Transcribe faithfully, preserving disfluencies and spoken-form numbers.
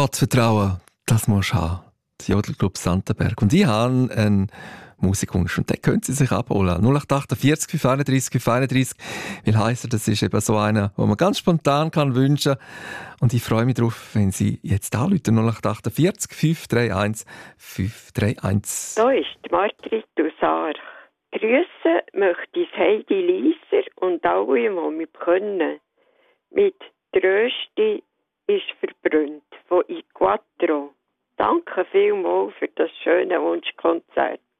Gottvertrauen, das musst du haben. Das Jodelclub Santenberg. Und ich habe einen Musikwunsch und den können Sie sich abholen. null acht achtundvierzig fünf einunddreißig fünf einunddreißig. Will heissen, das ist eben so einer, den man ganz spontan kann wünschen. Und ich freue mich darauf, wenn Sie jetzt anrufen. null acht achtundvierzig fünf drei eins fünf drei eins. Da ist die Margrit aus Aarch. Grüssen möchte ich Heidi Lieser und alle, die mich können. Mit Trösti ist verbrannt von I Quattro. Danke vielmals für das schöne Wunschkonzert.